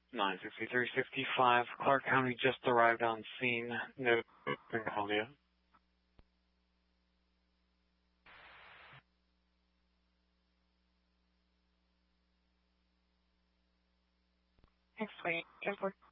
96365, Clark County just arrived on scene. No, Magnolia. X-ray, airport.